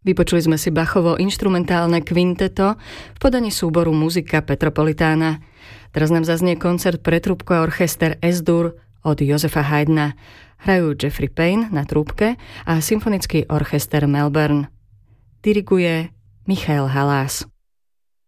Vypočuli sme si Bachovo inštrumentálne kvinteto v podaní súboru Muzika Petropolitána. Teraz nám zaznie koncert pre trúbku a orchester S-dur od Josefa Haydna. Hrajú Jeffrey Payne na trúbke a symfonický orchester Melbourne. Diriguje Michael Halás.